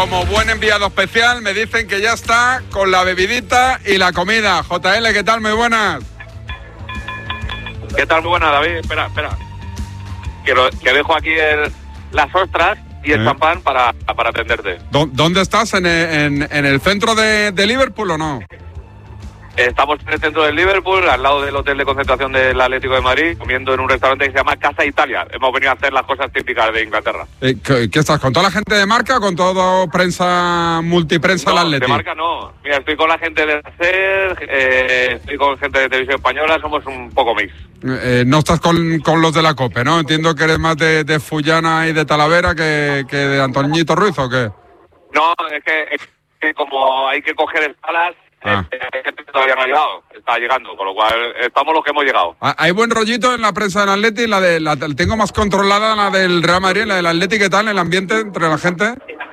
como buen enviado especial, me dicen que ya está con la bebidita y la comida. JL, ¿qué tal? Muy buenas. ¿Qué tal? Muy buenas, David. Espera. Que dejo aquí las ostras y el champán para atenderte. ¿Dónde estás? ¿En el centro de Liverpool o no? Estamos en el centro del Liverpool, al lado del hotel de concentración del Atlético de Madrid, comiendo en un restaurante que se llama Casa Italia. Hemos venido a hacer las cosas típicas de Inglaterra. ¿Qué estás? ¿Con toda la gente de marca o con todo prensa, multiprensa del Atlético? De marca no. Mira, estoy con la gente de SER, estoy con gente de Televisión Española, somos un poco mix. No estás con los de la COPE, ¿no? Entiendo que eres más de Fullana y de Talavera que de Antoñito Ruiz, ¿o qué? No, es que como hay que coger escalas, gente todavía no ha llegado, está llegando, con lo cual estamos los que hemos llegado. Hay buen rollito en la prensa del Atleti, la tengo más controlada, la del Real Madrid, la del Atleti, ¿qué tal el ambiente entre la gente?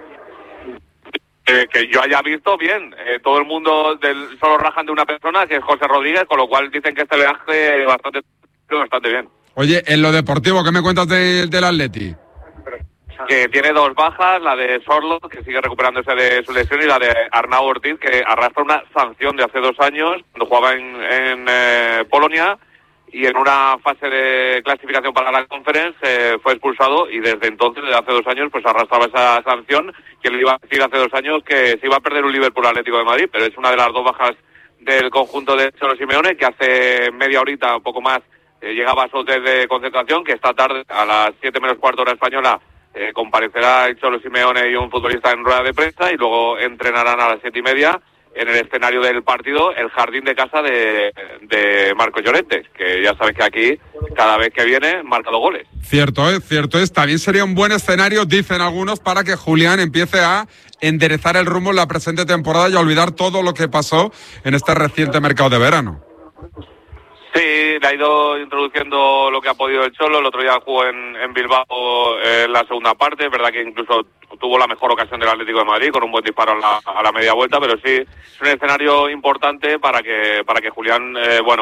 Que yo haya visto bien, todo el mundo solo rajan de una persona, que es José Rodríguez, con lo cual dicen que este viaje bastante bien. Oye, en lo deportivo, ¿qué me cuentas del Atleti? Que tiene 2 bajas, la de Sorloth, que sigue recuperándose de su lesión, y la de Arnau Ortiz, que arrastra una sanción de hace 2 años, cuando jugaba en Polonia, y en una fase de clasificación para la Conference fue expulsado, y desde entonces, desde hace 2 años, pues arrastraba esa sanción, que le iba a decir hace 2 años que se iba a perder un Liverpool Atlético de Madrid, pero es una de las 2 bajas del conjunto de Cholo Simeone, que hace media horita, un poco más, llegaba a su hotel de concentración, que esta tarde, a las 7 menos cuarto hora española, comparecerá el Cholo Simeone y un futbolista en rueda de prensa, y luego entrenarán a las 7:30 en el escenario del partido, el jardín de casa de Marcos Llorente, que ya sabes que aquí cada vez que viene marca 2 goles. Cierto es. También sería un buen escenario, dicen algunos, para que Julián empiece a enderezar el rumbo en la presente temporada y a olvidar todo lo que pasó en este reciente mercado de verano. Sí, le ha ido introduciendo lo que ha podido el Cholo. El otro día jugó en Bilbao en la segunda parte. Es verdad que incluso tuvo la mejor ocasión del Atlético de Madrid con un buen disparo a la media vuelta, pero sí es un escenario importante para que Julián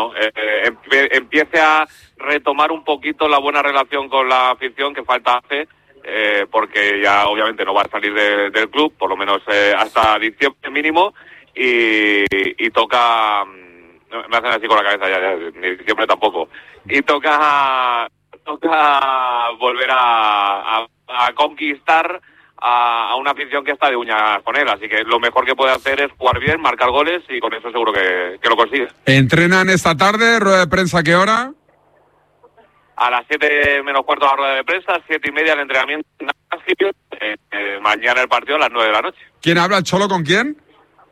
empiece a retomar un poquito la buena relación con la afición que falta hace, porque ya obviamente no va a salir del club, por lo menos hasta diciembre mínimo, y toca... Me hacen así con la cabeza ya ni siempre tampoco. Y toca volver a conquistar a una afición que está de uñas con él. Así que lo mejor que puede hacer es jugar bien, marcar goles, y con eso seguro que lo consigue. ¿Entrenan esta tarde? ¿Rueda de prensa a qué hora? A las 7 menos cuarto la rueda de prensa, 7:30 el entrenamiento. Mañana el partido a las 9 de la noche. ¿Quién habla, el Cholo, con quién?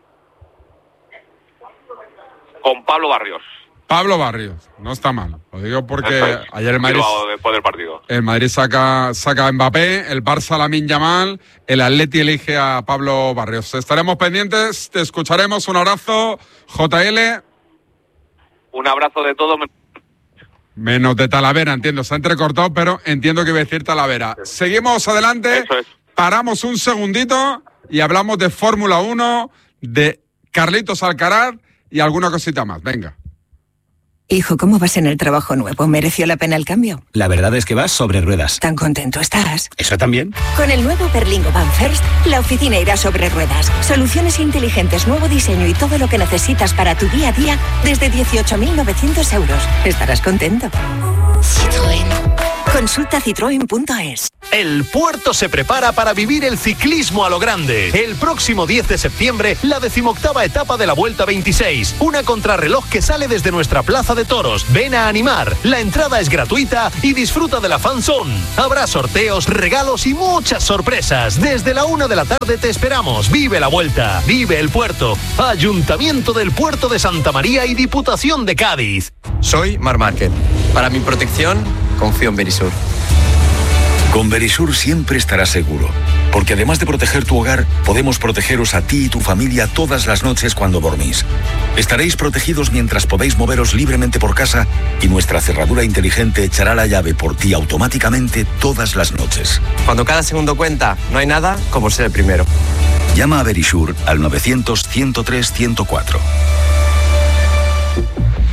Con Pablo Barrios. Pablo Barrios, no está mal. Lo digo porque ayer el Madrid, después del partido, el Madrid saca a Mbappé, el Barça Lamine Yamal, el Atleti elige a Pablo Barrios. Estaremos pendientes, te escucharemos. Un abrazo, JL. Un abrazo de todos. Menos de Talavera, entiendo, se ha entrecortado, pero entiendo que iba a decir Talavera. Seguimos adelante, paramos un segundito y hablamos de Fórmula 1, de Carlitos Alcaraz y alguna cosita más. Venga. Hijo, ¿cómo vas en el trabajo nuevo? ¿Mereció la pena el cambio? La verdad es que vas sobre ruedas. ¿Tan contento estarás? ¿Eso también? Con el nuevo Berlingo Van First, la oficina irá sobre ruedas. Soluciones inteligentes, nuevo diseño y todo lo que necesitas para tu día a día desde 18.900 euros. Estarás contento. Citroën. Consulta citroen.es. El puerto se prepara para vivir el ciclismo a lo grande. El próximo 10 de septiembre, la 18ª etapa de la Vuelta 26. Una contrarreloj que sale desde nuestra plaza de toros. Ven a animar. La entrada es gratuita y disfruta de la fan zone. Habrá sorteos, regalos y muchas sorpresas. Desde la 1 de la tarde te esperamos. Vive la Vuelta. Vive el puerto. Ayuntamiento del Puerto de Santa María y Diputación de Cádiz. Soy Marc Márquez. Para mi protección, confío en Verisur. Con Verisur siempre estarás seguro, porque además de proteger tu hogar, podemos protegeros a ti y tu familia todas las noches cuando dormís. Estaréis protegidos mientras podéis moveros libremente por casa y nuestra cerradura inteligente echará la llave por ti automáticamente todas las noches. Cuando cada segundo cuenta, no hay nada como ser el primero. Llama a Verisur al 900 103 104.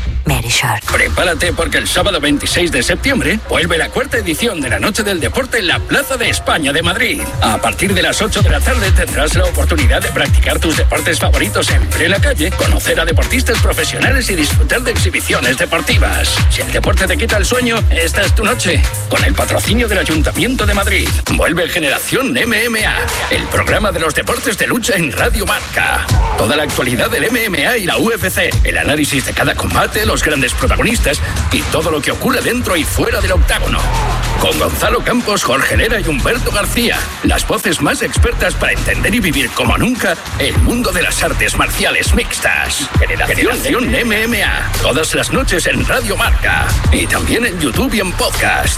Verisure. Prepárate porque el sábado 26 de septiembre vuelve la cuarta edición de la Noche del Deporte en la Plaza de España de Madrid. A partir de las 8 de la tarde tendrás la oportunidad de practicar tus deportes favoritos en plena calle, conocer a deportistas profesionales y disfrutar de exhibiciones deportivas. Si el deporte te quita el sueño, esta es tu noche. Con el patrocinio del Ayuntamiento de Madrid, vuelve Generación MMA, el programa de los deportes de lucha en Radio Marca. Toda la actualidad del MMA y la UFC, el análisis de cada combate, los grandes protagonistas y todo lo que ocurre dentro y fuera del octágono. Con Gonzalo Campos, Jorge Lera y Humberto García, las voces más expertas para entender y vivir como nunca el mundo de las artes marciales mixtas. Generación MMA, todas las noches en Radio Marca y también en YouTube y en podcast.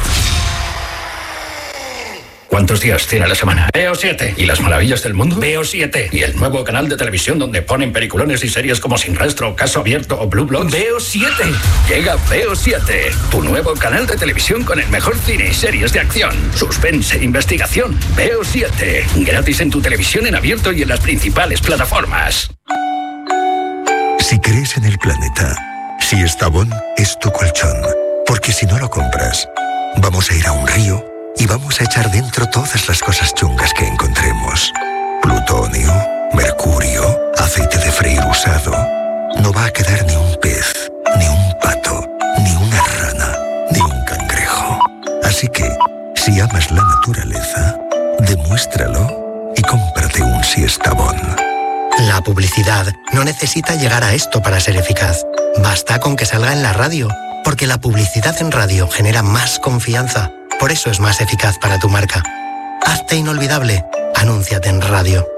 ¿Cuántos días tiene la semana? Veo 7. ¿Y las maravillas del mundo? Veo 7. ¿Y el nuevo canal de televisión donde ponen peliculones y series como Sin Rastro, Caso Abierto o Blue Bloods? Veo 7. Llega Veo 7, tu nuevo canal de televisión con el mejor cine y series de acción, suspense e investigación. Veo 7. Gratis en tu televisión en abierto y en las principales plataformas. Si crees en el planeta, Siestabón es tu colchón. Porque si no lo compras, vamos a ir a un río y vamos a echar dentro todas las cosas chungas que encontremos. Plutonio, mercurio, aceite de freír usado. No va a quedar ni un pez, ni un pato, ni una rana, ni un cangrejo. Así que, si amas la naturaleza, demuéstralo y cómprate un Siestabón. La publicidad no necesita llegar a esto para ser eficaz. Basta con que salga en la radio, porque la publicidad en radio genera más confianza. Por eso es más eficaz para tu marca. Hazte inolvidable. Anúnciate en radio.